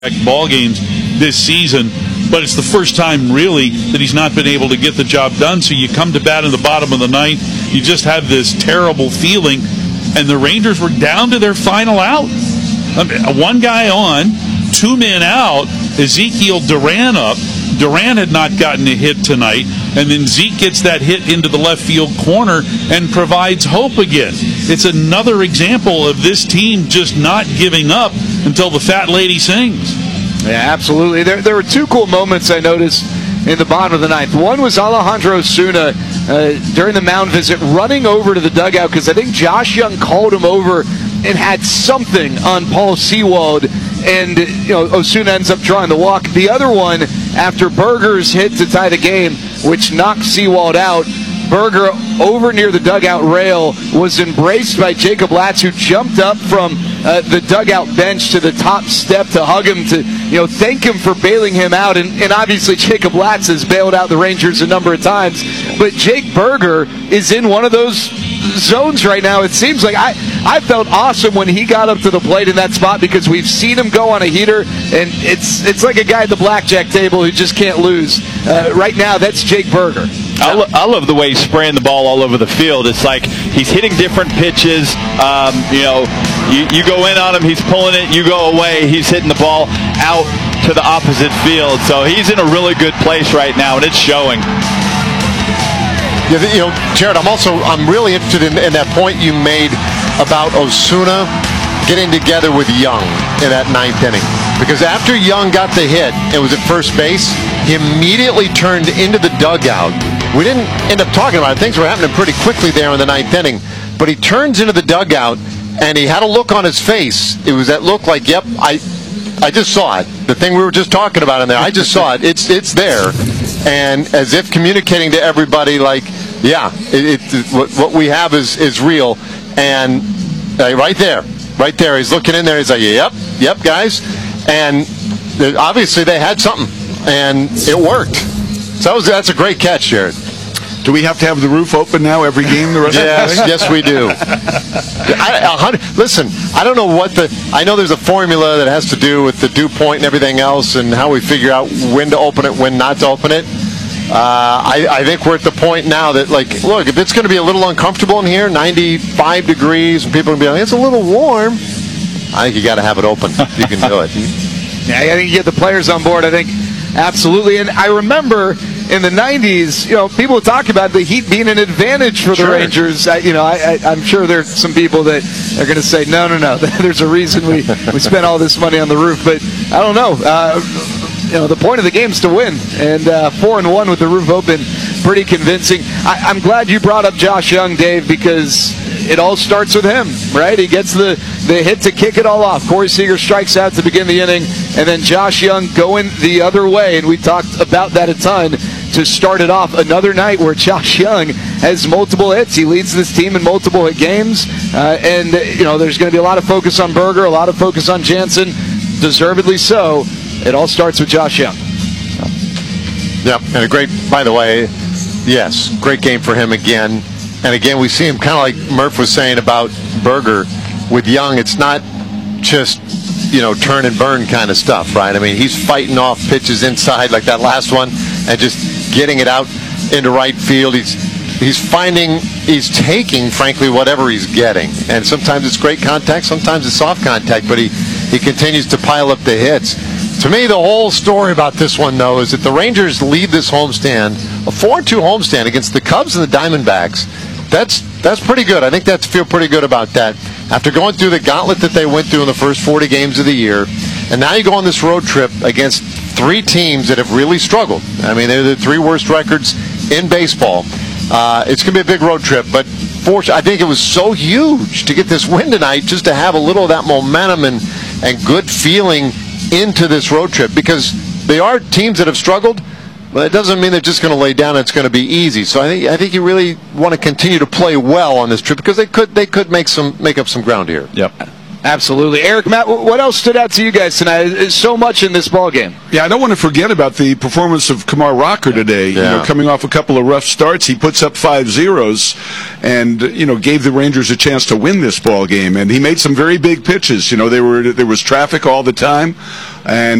ball games this season, but it's the first time really that he's not been able to get the job done. So you come to bat in the bottom of the ninth, you just have this terrible feeling, and the Rangers were down to their final out. One guy on, 2 men out, Ezekiel Duran up. Duran had not gotten a hit tonight, and then Zeke gets that hit into the left field corner and provides hope again. It's another example of this team just not giving up until the fat lady sings. Yeah, absolutely. There were 2 cool moments I noticed in the bottom of the ninth. One was Alejandro Osuna during the mound visit running over to the dugout because I think Josh Young called him over and had something on Paul Sewald, and Osuna ends up drawing the walk. The other one, after Berger's hit to tie the game, which knocked Sewald out, Berger over near the dugout rail was embraced by Jacob Latz, who jumped up from the dugout bench to the top step to hug him, to thank him for bailing him out. And obviously Jacob Latz has bailed out the Rangers a number of times, but Jake Berger is in one of those zones right now. It seems like I felt awesome when he got up to the plate in that spot, because we've seen him go on a heater, and it's like a guy at the blackjack table who just can't lose. Right now, that's Jake Berger. I love the way he's spraying the ball all over the field. It's like he's hitting different pitches. You go in on him, he's pulling it. You go away, he's hitting the ball out to the opposite field. So he's in a really good place right now, and it's showing. Yeah, Jared, I'm really interested in that point you made about Osuna getting together with Young in that ninth inning. Because after Young got the hit and was at first base, he immediately turned into the dugout. We didn't end up talking about it. Things were happening pretty quickly there in the ninth inning. But he turns into the dugout, and he had a look on his face. It was that look like, yep, I just saw it. The thing we were just talking about in there, I just saw it. It's there. And as if communicating to everybody, like, yeah, what we have is real. And right there, he's looking in there. He's like, yep, guys. And obviously they had something, and it worked. So that's a great catch, Jared. Do we have to have the roof open now every game the rest of the day? Yes, we do. Listen, I don't know I know there's a formula that has to do with the dew point and everything else, and how we figure out when to open it, when not to open it. I think we're at the point now that, like, look, if it's going to be a little uncomfortable in here, 95 degrees, and people are going to be like, it's a little warm, I think you got to have it open. You can do it. Yeah, I think you get the players on board, I think, absolutely. And I remember in the 90s, people talk about the heat being an advantage for the Rangers. I'm sure there's some people that are going to say, no, there's a reason we spent all this money on the roof. But I don't know. The point of the game is to win, and 4-1 with the roof open, pretty convincing. I'm glad you brought up Josh Young, Dave, because it all starts with him, right? He gets the hit to kick it all off. Corey Seager strikes out to begin the inning, and then Josh Young going the other way, and we talked about that a ton to start it off. Another night where Josh Young has multiple hits. He leads this team in multiple hit games, and there's going to be a lot of focus on Berger, a lot of focus on Jansen, deservedly so. It all starts with Josh Young. Yep, and by the way, yes, great game for him again. And again, we see him kind of like Murph was saying about Berger with Young. It's not just, turn and burn kind of stuff, right? I mean, he's fighting off pitches inside like that last one and just getting it out into right field. He's taking, frankly, whatever he's getting. And sometimes it's great contact, sometimes it's soft contact, but he continues to pile up the hits. To me, the whole story about this one, though, is that the Rangers lead this homestand, a 4-2 homestand against the Cubs and the Diamondbacks. That's pretty good. I think that's feel pretty good about that. After going through the gauntlet that they went through in the first 40 games of the year, and now you go on this road trip against 3 teams that have really struggled. I mean, they're the 3 worst records in baseball. It's going to be a big road trip, but I think it was so huge to get this win tonight, just to have a little of that momentum and good feeling into this road trip, because they are teams that have struggled, but it doesn't mean they're just going to lay down and it's going to be easy. So I think you really want to continue to play well on this trip, because they could make up some ground here. Yep. Absolutely. Eric, Matt, what else stood out to you guys tonight? There's so much in this ball game. Yeah, I don't want to forget about the performance of Kamar Rocker today. Yeah. You know, coming off a couple of rough starts, he puts up 5 zeros and, you know, gave the Rangers a chance to win this ball game. And he made some very big pitches. You know, there was traffic all the time. And